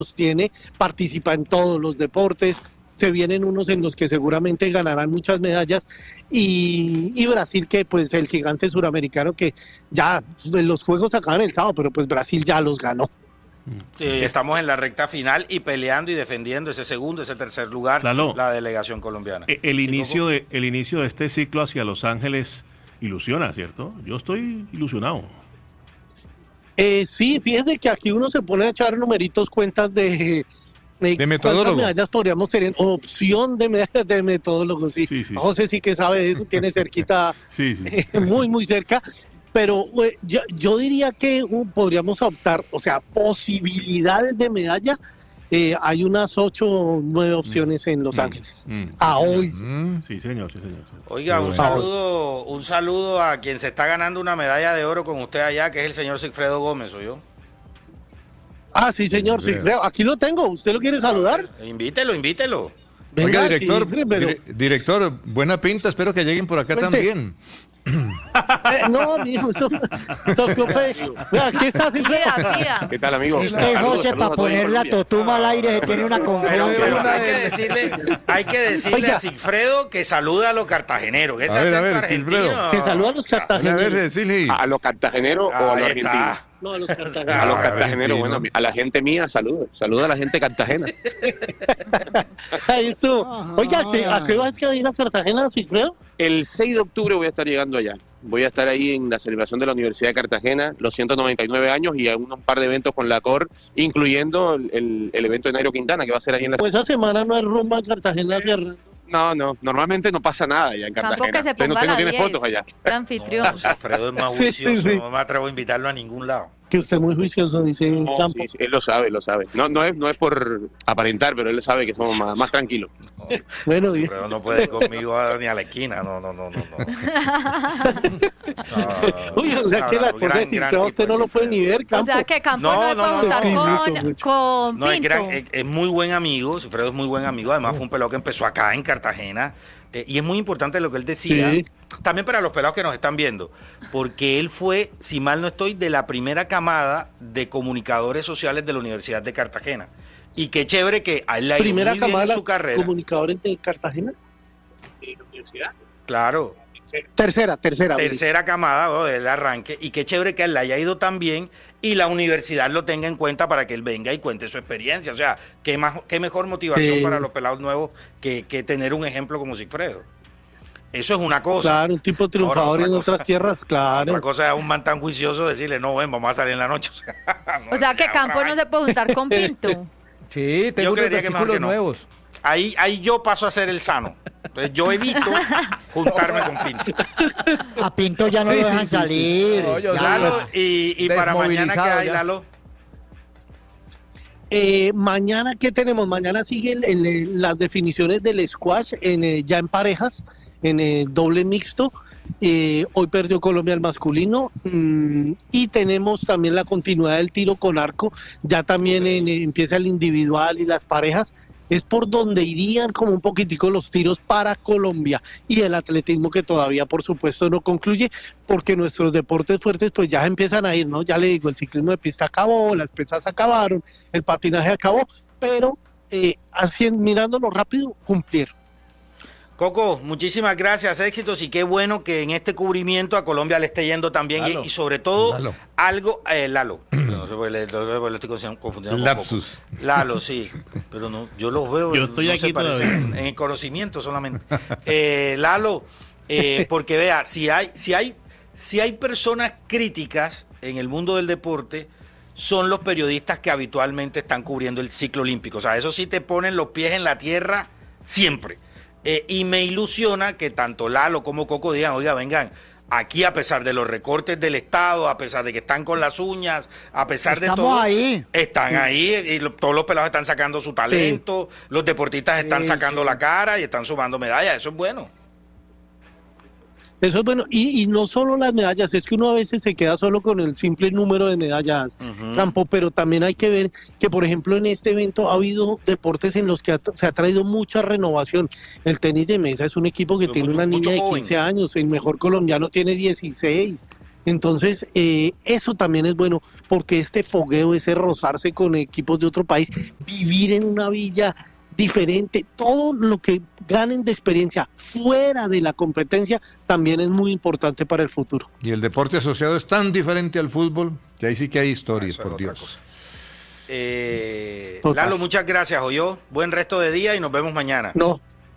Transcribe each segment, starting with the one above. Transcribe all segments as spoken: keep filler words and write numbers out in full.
tiene, participa en todos los deportes, se vienen unos en los que seguramente ganarán muchas medallas, y, y Brasil, que pues el gigante suramericano, que ya los juegos acaban el sábado, pero pues Brasil ya los ganó. Sí, estamos en la recta final y peleando y defendiendo ese segundo, ese tercer lugar, Lalo, la delegación colombiana. El, el inicio de, el inicio de este ciclo hacia Los Ángeles ilusiona, ¿cierto? Yo estoy ilusionado. Eh, sí, fíjese que aquí uno se pone a echar numeritos, cuentas de... De, de metodólogo. ¿Cuántas medallas podríamos tener? Opción de medallas de metodólogo, sí. Sí, sí. José sí que sabe de eso, tiene cerquita, sí, sí. Eh, muy, muy cerca. Pero eh, yo, yo diría que uh, podríamos optar, o sea, posibilidades de medalla. Eh, hay unas ocho o nueve opciones en Los Ángeles. Mm. A hoy. Mm. Sí, señor, sí, señor. Oiga, un saludo, un saludo a quien se está ganando una medalla de oro con usted allá, que es el señor Sigfredo Gómez, ¿oyó? Ah, sí, señor, sí, aquí lo tengo. ¿Usted lo quiere saludar? Invítelo, invítelo. Venga, Oiga, director, sí, pero... dire, director, buena pinta, espero que lleguen por acá Cuente. también. Eh, no, mijo, eso, eso fue. Vea, aquí está, sí, ¿Qué tal, amigo? Este José, para poner la totuma al aire, se tiene una Pero, confianza. pero hay que decirle, hay que decirle Oiga. a Sigfredo que saluda a los cartageneros, que ese A ver, a acento ver, argentino. Sigfredo. Que saluda a los A ver, cartageneros. decirle. ¿A los cartageneros o a los Ahí argentinos? está. No, a los A cartageneros. los Ah, cartageneros, argentino. bueno, a la gente mía, saludos. Saludos a la gente cartagena. Ahí estuvo. Oiga, ¿a qué- ¿a qué vas que ir a Cartagena, Sigfredo? El seis de octubre voy a estar llegando allá. Voy a estar ahí en la celebración de la Universidad de Cartagena, los ciento noventa y nueve años, y a un par de eventos con la C O R, incluyendo el, el, el evento de Nairo Quintana, que va a ser ahí en la... Pues esa semana no es rumba en Cartagena, Fernando. No, no, normalmente no pasa nada allá en Campo Cartagena. que se Usted no, ponga usted no a tiene las fotos allá. diez. Anfitrión. No, Sigfredo es más Sí, juicioso, sí, sí. no me atrevo a invitarlo a ningún lado. Que usted es muy juicioso, dice No, Campo. sí, sí, él lo sabe, lo sabe. No, no, es, no es por aparentar, pero él sabe que somos más, más tranquilos. Bueno, bien. Sigfredo no puede ir conmigo a- ni a la esquina, no, no, no, no. no. No, Uy, o sea que la gran, esposa de gran Sigfredo usted tipo no de lo puede Sigfredo. ni ver, Campo. O sea que Campo No, no, no, puede no, contar no. con, Mucho, mucho. con No, es, Pinto. gran, es, es muy buen amigo, Sigfredo es muy buen amigo, además fue un pelado que empezó acá en Cartagena, eh, y es muy importante lo que él decía, Sí. también para los pelados que nos están viendo, porque él fue, si mal no estoy, de la primera camada de comunicadores sociales de la Universidad de Cartagena, y qué chévere que a él le ha ido Primera muy bien camada en su carrera. comunicadores de Cartagena. Claro, Tercera, tercera. tercera camada oh, del arranque, y qué chévere que a él le haya ido tan bien y la universidad lo tenga en cuenta para que él venga y cuente su experiencia. O sea, qué, más, qué mejor motivación Sí. para los pelados nuevos que, que tener un ejemplo como Sigfredo. Eso es una cosa. Claro, un tipo triunfador Ahora, otra en cosa- otras tierras, claro. Otra cosa es a un man tan juicioso decirle, no, ven, vamos a salir en la noche. O sea, no, O sea que ya, Campo otra no vaina. se puede juntar con Pinto. Sí, tengo Yo unos creería que mejor versículos que no. nuevos. Ahí, ahí yo paso a ser el sano. Entonces yo evito juntarme con Pinto. A Pinto ya no Sí, lo sí, dejan sí. salir. No, yo Ya. Lalo, y, y para mañana, ¿qué Desmovilizado hay, ya. Lalo? Eh, mañana, ¿qué tenemos? Mañana siguen el- el- las definiciones del squash en, eh, ya en parejas, en el doble mixto. Eh, hoy perdió Colombia el masculino, mm, y tenemos también la continuidad del tiro con arco. Ya también en- eh, empieza el individual y las parejas. Es por donde irían como un poquitico los tiros para Colombia, y el atletismo, que todavía por supuesto no concluye, porque nuestros deportes fuertes pues ya empiezan a ir, ¿no? Ya le digo, el ciclismo de pista acabó, las pesas acabaron, el patinaje acabó, pero eh, así, mirándolo rápido, cumplieron. Coco, muchísimas gracias, éxitos, y qué bueno que en este cubrimiento a Colombia le esté yendo también, y, Lalo. y sobre todo Lalo. algo, eh, Lalo, no sé por qué le, no sé por qué le estoy confundiendo confundiendo con Lapsus. Coco. Lalo, sí, pero no, yo los veo, Yo estoy no aquí se parecen todavía. en, en el conocimiento solamente. Eh, Lalo, eh, porque vea, si hay, si hay, si hay personas críticas en el mundo del deporte, son los periodistas que habitualmente están cubriendo el ciclo olímpico. O sea, eso sí te ponen los pies en la tierra siempre. Eh, y me ilusiona que tanto Lalo como Coco digan, oiga, vengan, aquí a pesar de los recortes del Estado, a pesar de que están con las uñas, a pesar de Estamos todo, ahí. están ahí, y lo- todos los pelados están sacando su talento, los deportistas están Sí, sacando sí. la cara y están sumando medallas, eso es bueno. Eso es bueno, y, y no solo las medallas, es que uno a veces se queda solo con el simple número de medallas, Ujú. Campo, pero también hay que ver que, por ejemplo, en este evento ha habido deportes en los que ha- se ha traído mucha renovación. El tenis de mesa es un equipo que Mucho- tiene una mucho niña de joven. quince años, el mejor colombiano tiene dieciséis. Entonces, eh, eso también es bueno, porque este fogueo, ese rozarse con equipos de otro país, vivir en una villa diferente, todo lo que ganen de experiencia fuera de la competencia también es muy importante para el futuro. Y el deporte asociado es tan diferente al fútbol que ahí sí que hay historias, Eso es por otra Dios. cosa. Eh, Total. Lalo, muchas gracias, Oyo. Buen resto de día y nos vemos mañana. No.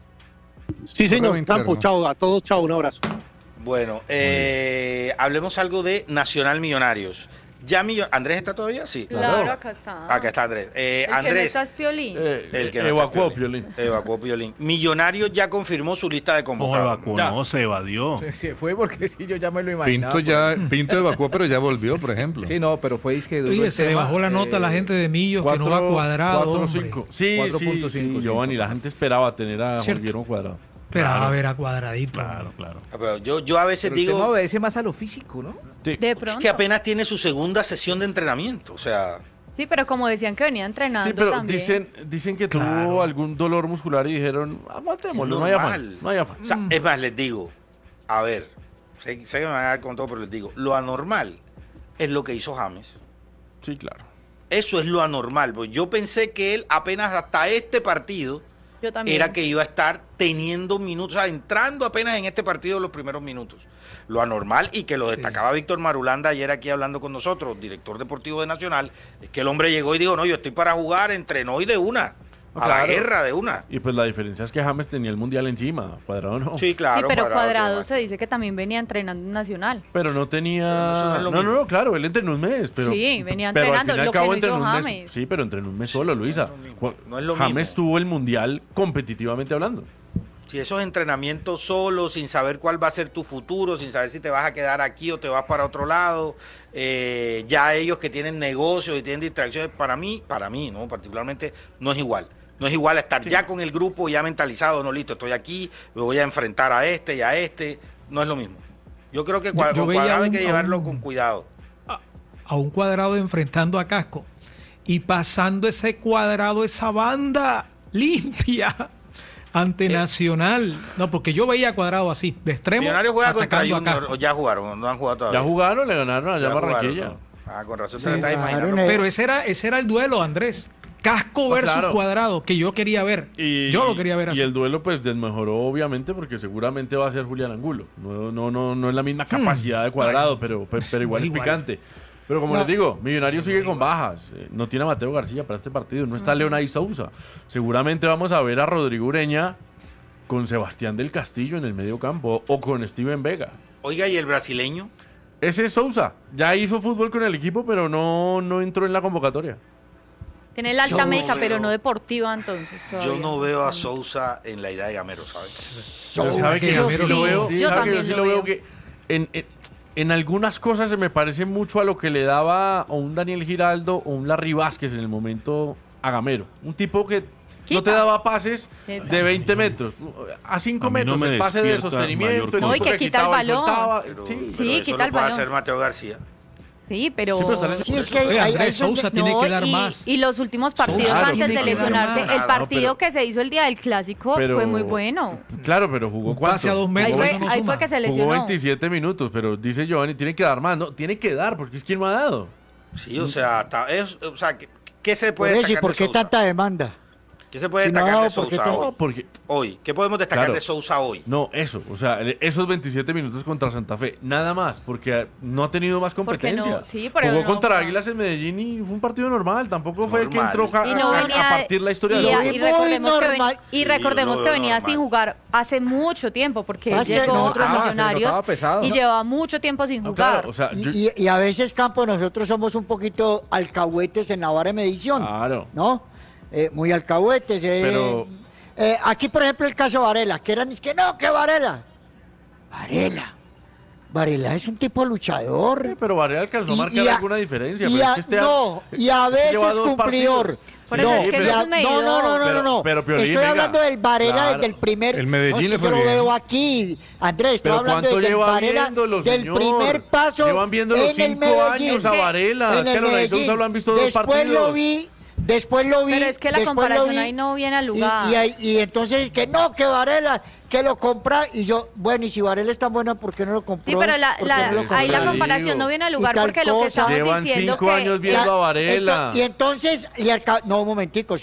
Sí, señor, Correo Campo, interno. chao, a todos, chao, un abrazo. Bueno, eh, hablemos algo de Nacional Millonarios. Ya Millo- ¿Andrés está todavía? Sí. Claro, acá está. Acá está Andrés. Eh, El que no Andrés. está es Piolín. Eh, El que no evacuó está Piolín. Piolín. Evacuó Piolín. Millonarios ya confirmó su lista de ¿Cómo convocados. evacuó? Ya. No, se evadió. Se, se fue porque sí, yo ya me lo imaginaba. Pinto ya, Pinto evacuó, pero ya volvió, por ejemplo. Sí, no, pero fue que Oye, se le bajó la nota a la gente de Millos que no va cuadrado, cuatro hombre. cinco. Sí, cuatro sí, punto sí, cinco, Giovanni, la gente esperaba tener a Juan Cierto. Guillermo Cuadrado. Esperaba Claro. ver a Cuadradito. Claro, claro. Ah, pero Yo, yo a veces Pero usted digo no obedece más a lo físico, ¿no? Sí. De es pronto. que apenas tiene su segunda sesión de entrenamiento. O sea, Sí, pero como decían que venía entrenando Sí, pero también. dicen, dicen que tuvo Claro. algún dolor muscular y dijeron, aguantémoslo, es no hay afán. normal. No hay afán. O sea, es más, les digo, a ver, sé, sé que me van a dar con todo, pero les digo, lo anormal es lo que hizo James. Sí, claro. Eso es lo anormal. Pues yo pensé que él apenas hasta este partido Yo también. era que iba a estar teniendo minutos, o sea, entrando apenas en este partido los primeros minutos. Lo anormal, y que lo destacaba Víctor Marulanda ayer aquí hablando con nosotros, director deportivo de Nacional, es que el hombre llegó y dijo, no, yo estoy para jugar, entrenó y de una, a la Claro. guerra de una. Y pues la diferencia es que James tenía el mundial encima, Cuadrado no. Sí, claro. sí, pero Cuadrado, tiene más. se dice que también venía entrenando en Nacional. Pero no tenía. Pero eso no es lo no, no, mismo. no, claro, él entrenó un mes. Pero, Sí, venía pero al entrenando, fin y al lo que cabo no entrenó hizo un mes- James. Sí, pero entrenó un mes solo, Luisa. no es lo mismo, no es lo James mismo. tuvo el mundial competitivamente hablando. Si esos entrenamientos solos, sin saber cuál va a ser tu futuro, sin saber si te vas a quedar aquí o te vas para otro lado, eh, ya ellos que tienen negocios y tienen distracciones, para mí, para mí, no, particularmente, no es igual. No es igual estar ya con el grupo, ya mentalizado, no, listo, estoy aquí, me voy a enfrentar a este y a este, no es lo mismo. Yo creo que Yo- cua- yo con veía Cuadrado hay un- que a llevarlo un- con cuidado. A un Cuadrado enfrentando a Casco y pasando ese Cuadrado, esa banda limpia ante Nacional. No, porque yo veía a Cuadrado así, de extremo, Millonarios juega contra atacando a Junior, Casco. o ya jugaron, no han jugado todavía. Ya jugaron, le ganaron allá Ya en jugaron, Barranquilla. ¿no? Ah, con razón Sí, te lo estás claro, imaginando. ne- Pero ese era, ese era el duelo, Andrés. Casco Ah, versus claro. Cuadrado, que yo quería ver. Y, yo lo quería ver así. Y el duelo pues desmejoró obviamente porque seguramente va a ser Julián Angulo. No, no, no, no es la misma capacidad de Cuadrado, pero, pero, pero igual es igual. picante. Pero como No. les digo, Millonarios sigue con bajas. Eh, No tiene a Mateo García para este partido, no está Leonay Sousa. Seguramente vamos a ver a Rodrigo Ureña con Sebastián del Castillo en el medio campo o con Steven Vega. Oiga, ¿y el brasileño? Ese es Sousa. Ya hizo fútbol con el equipo, pero no, no entró en la convocatoria. Tiene la alta Yo médica, no pero veo- no deportiva, entonces. Yo todavía. no veo a Sousa en la idea de Gamero, ¿sabes? Pero sabe que sí, yo yo sí lo sí, veo, yo sabe que también yo sí lo lo veo veo. que en, en, en algunas cosas se me parece mucho a lo que le daba o un Daniel Giraldo o un Larry Vázquez en el momento a Gamero. Un tipo que no te Quita. daba pases Exacto. de veinte metros. A cinco A mí no metros, me el pase de despierta sostenimiento. mayor el cosa. No, y tipo que quita el quitaba y balón. soltaba. Pero, Sí. pero Sí, eso quita lo el puede balón. hacer Mateo García. Sí, pero... Sí, pero sale- Sí, es que Oye, hay- Andrés hay- Sousa tiene No, que dar y, más. y los últimos partidos Claro, antes tiene de que dar lesionarse, más. el Claro, partido pero- que se hizo el día del clásico Pero- fue muy bueno. Claro, pero jugó Un cuánto. pase a dos Ahí metros, fue, eso no ahí suma. fue que se Jugó lesionó. veintisiete minutos, pero dice Giovanni, tiene que dar más. No, tiene que dar, porque es quien no ha dado. Sí, o sea, está- es, o sea, ¿qué, qué se Por puede eso, ¿y destacar por de qué Sousa? tanta demanda? ¿Qué se puede Si no, destacar de ¿por qué Sousa tan- hoy? No, porque Hoy, ¿qué podemos destacar Claro. de Sousa hoy? No, eso, o sea, esos veintisiete minutos contra Santa Fe, nada más, porque no ha tenido más Porque no, competencia. sí, pero Jugó no, contra no. Águilas en Medellín y fue un partido normal, tampoco fue que Normal. entró a, Y no a- venía, a partir la historia y, de a- los y Muy recordemos que, ven- normal. y Sí, recordemos yo lo que veo venía normal. sin jugar hace mucho tiempo, porque él ¿Sabes qué? llegó Nosotros- a Ah, se le Millonarios notaba pesado, y ¿no? llevaba mucho tiempo sin No, jugar. claro, o sea, yo- Y, y- y a veces, Campo, nosotros somos un poquito alcahuetes en la vara de medición, claro. ¿no? Eh, muy alcahuetes. eh. Pero- Eh, aquí, por ejemplo, el caso Varela, que eran, es que no, que Varela. Varela. Varela es un tipo luchador. Sí, pero Varela alcanzó a Y- marcar y a- alguna diferencia. y pero a- es que este no, y a veces lleva dos cumplidor. partidos. Por eso no, es que y no es a- un no, no, no, no, Pero- no, no. pero, Piolín, Estoy venga. hablando del Varela Claro. desde el primer. El Medellín no, es le que fue yo lo bien. veo aquí, Andrés. Estoy Pero hablando ¿cuánto desde el lleva Varela, viéndolo, del señor? primer paso. Llevan viendo los en el cinco Medellín. años a Varela. En Es que el a Leonay Medellín. Sousa lo han visto dos Después partidos. lo vi. Después lo vi. Pero es que la después lo comparación vi, ahí no viene al y, lugar. y, ahí- y entonces que no, que Varela, que lo compra. Y yo, bueno, y si Varela es tan buena, ¿por qué no lo compró? Sí, pero la, ¿Por qué la- no lo Eso compró? ahí la digo. comparación no viene al Y lugar tal porque lo que cosa. estamos Llevan diciendo cinco que años viendo a Varela. Ento- y entonces, y al ca- no, un momentico,